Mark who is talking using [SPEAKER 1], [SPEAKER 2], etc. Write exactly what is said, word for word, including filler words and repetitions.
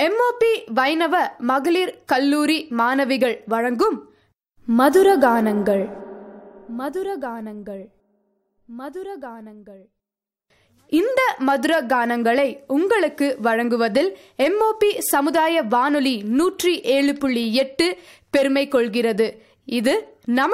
[SPEAKER 1] MOP வைணவ மகளிர் கல்லூரி மாணவிகள் வழங்கும் மதுரகானங்கள் மதுரகானங்கள் மதுரகானங்கள் இந்த மதுர கானங்களை உங்களுக்கு வழங்குவதில் எம்ஓபி சமுதாய வானொலி நூற்றி ஏழு புள்ளி எட்டு பெருமை கொள்கிறது. இது நம